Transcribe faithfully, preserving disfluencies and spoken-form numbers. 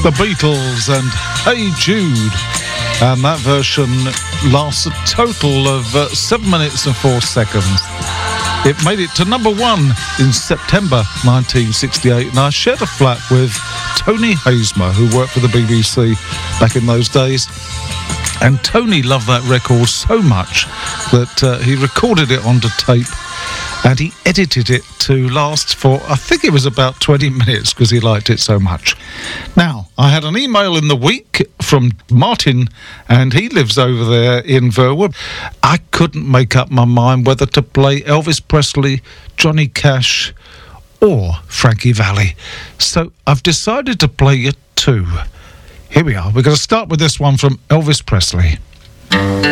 The Beatles and Hey Jude. And that version lasts a total of uh, seven minutes and four seconds. It made it to number one in September nineteen sixty-eight, and I shared a flat with Tony Hazemer, who worked for the B B C back in those days. And Tony loved that record so much that uh, he recorded it onto tape and he edited it to last for, I think it was about twenty minutes, because he liked it so much. Now, I had an email in the week from Martin, and he lives over there in Verwood. I couldn't make up my mind whether to play Elvis Presley, Johnny Cash, or Frankie Valli. So I've decided to play you two. Here we are. We're going to start with this one from Elvis Presley.